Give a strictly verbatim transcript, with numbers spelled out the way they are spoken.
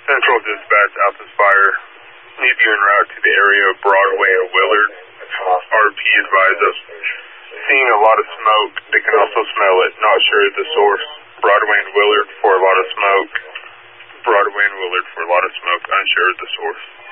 Central Dispatch, Alpha's Fire. Need you en route to the area of Broadway and Willard. R P advised us. Seeing a lot of smoke. They can also smell it. Not sure of the source. Broadway and Willard for a lot of smoke. Broadway and Willard for a lot of smoke. Unsure of the source.